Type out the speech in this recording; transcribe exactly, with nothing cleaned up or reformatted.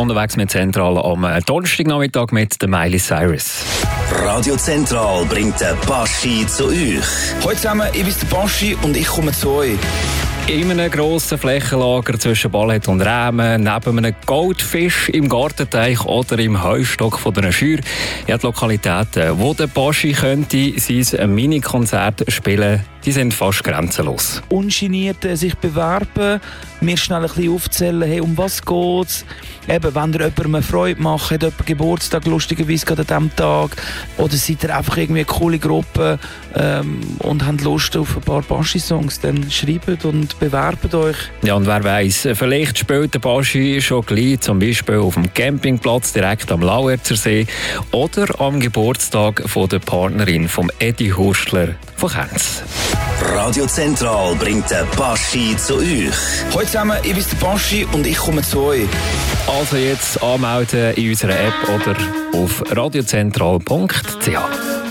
unterwegs mit Zentral am Donnerstagnachmittag mit der Miley Cyrus. Radio Zentral bringt den Baschi zu euch. Hallo zusammen, ich bin der Baschi und ich komme zu euch. In einem grossen Flächenlager zwischen Ballett und Rämen, neben einem Goldfisch im Gartenteich oder im Heustock von einer Schür. Ja, die Lokalitäten, wo der Baschi könnte sein Mini-Konzert spielen, die sind fast grenzenlos. Ungeniert äh, sich bewerben, mir schnell ein bisschen aufzählen, hey, um was geht's? Eben, wenn ihr jemandem eine Freude macht, hat jemand Geburtstag, lustigerweise gerade an diesem Tag, oder seid ihr einfach irgendwie eine coole Gruppe ähm, und habt Lust auf ein paar Baschi-Songs, dann schreibt und bewerbt euch. Ja, und wer weiss, vielleicht spielt der Baschi schon gleich, zum Beispiel auf dem Campingplatz direkt am Lauerzer See oder am Geburtstag von der Partnerin von Eddie Hurstler von Kenz. Radio Zentral bringt den Baschi zu euch. Hallo zusammen, ich bin der Baschi und ich komme zu euch. Also jetzt anmelden in unserer App oder auf radiozentral punkt c h.